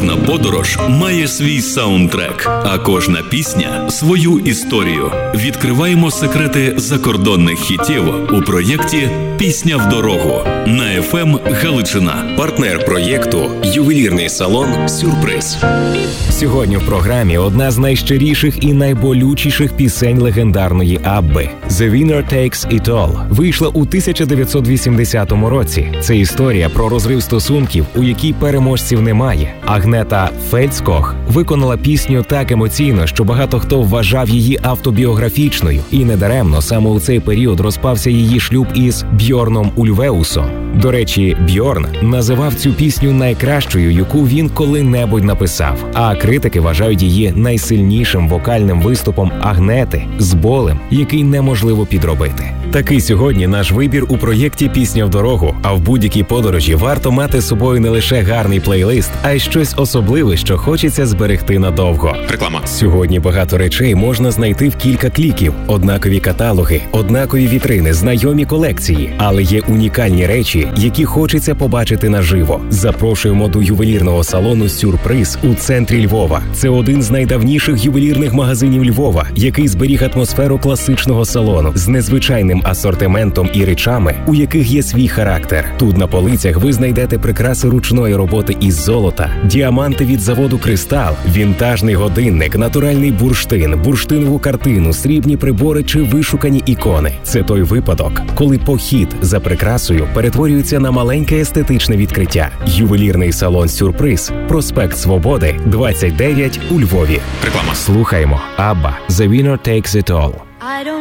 Кожна подорож має свій саундтрек, а кожна пісня – свою історію. Відкриваємо секрети закордонних хітів у проєкті «Пісня в дорогу» на FM Галичина. Партнер проєкту – ювелірний салон «Сюрприз». Сьогодні в програмі одна з найщиріших і найболючіших пісень легендарної Абби «The Winner Takes It All» вийшла у 1980 році. Це історія про розрив стосунків, у якій переможців немає. Агнета Фельдског виконала пісню так емоційно, що багато хто вважав її автобіографічною. І недаремно саме у цей період розпався її шлюб із Бьорном Ульвеусом. До речі, Бьорн називав цю пісню найкращою, яку він коли-небудь написав. А критики вважають її найсильнішим вокальним виступом Агнети з болем, який неможливо підробити. Такий сьогодні наш вибір у проєкті «Пісня в дорогу», а в будь-якій подорожі варто мати з собою не лише гарний плейлист, а й щось особливе, що хочеться зберегти надовго. Реклама. Сьогодні багато речей можна знайти в кілька кліків. Однакові каталоги, однакові вітрини, знайомі колекції. Але є унікальні речі, які хочеться побачити наживо. Запрошуємо до ювелірного салону «Сюрприз» у центрі Львова. Це один з найдавніших ювелірних магазинів Львова, який зберіг атмосферу класичного салону з незвичайним асортиментом і речами, у яких є свій характер. Тут на полицях ви знайдете прикраси ручної роботи із золота, діаманти від заводу «Кристал», вінтажний годинник, натуральний бурштин, бурштинову картину, срібні прибори чи вишукані ікони. Це той випадок, коли похід за прикрасою перетворюється на маленьке естетичне відкриття. Ювелірний салон «Сюрприз», проспект Свободи, 29 у Львові. Реклама. Слухаємо Абба «The Winner Takes It All».